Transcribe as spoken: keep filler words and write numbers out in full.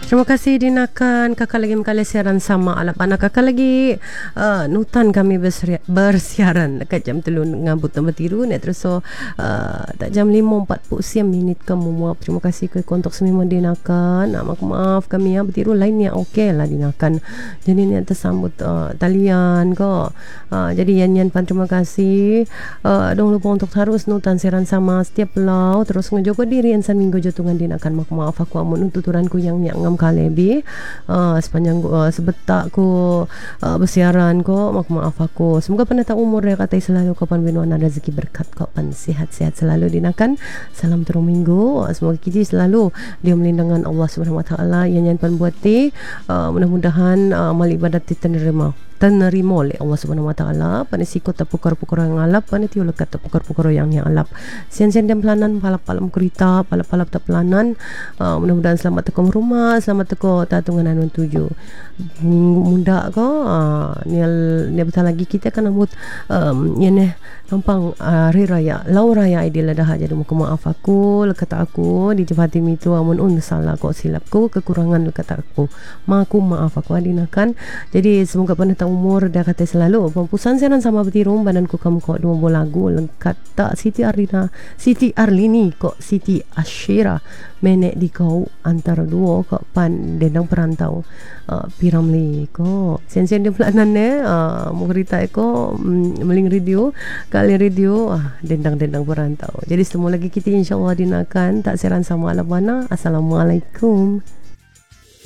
Terima kasih dinakan kakak lagi mengkali siaran sama alap anak kakak lagi uh, nutan kami berseri- bersiaran dekat jam telur ngambut tambah tiru net terus so uh, tak jam lima empat puluh siam minit kamu muap. Terima kasih ke kontak semua dinakan. Nak maaf maaf kami ya bertiru lainnya okey lah dinakan. Jadi ni tersambut uh, talian ko. Uh, jadi yan yan pan terima kasih. Uh, dong lupa untuk terus nutan siaran sama setiap lau terus ngejogo diri insan minggu jotungan dinakan maaf maaf aku amun tuturanku yang yang ngam kalebi uh, sepanjang uh, sebetak ku uh, bersiaran ko maaf maaf aku semoga penata umur ya katai selalu kapan benuan ada rezeki berkat kapan sihat-sihat selalu dinakan salam terung minggu uh, semoga kita selalu dia melindungan Allah Subhanahu Wa Taala yang yang pan buati uh, mudah-mudahan uh, amal ibadat diterima tenerima oleh Allah Subhanahu Wa Taala panisiko tapukar-pukar yang alap paniti ulekat tapukar-pukar yang yang alap sian-sian dan pelanan palap-palap kerita palap-palap tak pelanan uh, mudah-mudahan selamat tekom rumah selamat teko tatungan anu tuju minggu muda ko uh, ni ni betul lagi kita kan nambut um, ya ne nampang uh, hari raya lau raya idil dah jadi muka maaf aku lekat aku di Jepati itu amun un salah ko silapku kekurangan lekat aku maku maaf aku adinakan jadi semoga penata umur dah kata selalu pempusan siaran sama betirum badanku kamu kok dua bola lagu lengkat tak Siti Arlina Siti Arlini kok Siti Ashira menek di kau antara dua kok pan dendang perantau uh, Piramli kok sen-sen dia pelanan ne uh, mau cerita ko mm, meling radio kali radio ah, dendang-dendang perantau jadi semua lagi kita insyaallah dinakan tak siaran sama alabana. Assalamualaikum.